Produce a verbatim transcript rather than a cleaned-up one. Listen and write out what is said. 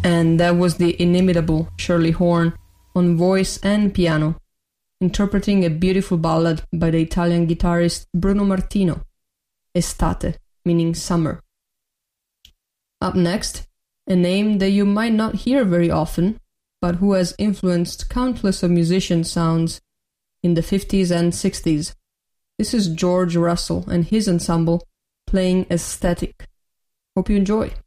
And that was the inimitable Shirley Horn on voice and piano, interpreting a beautiful ballad by the Italian guitarist Bruno Martino, Estate, meaning summer. Up next, a name that you might not hear very often, but who has influenced countless of musician sounds in the fifties and sixties. This is George Russell and his ensemble playing Aesthetic. Hope you enjoy.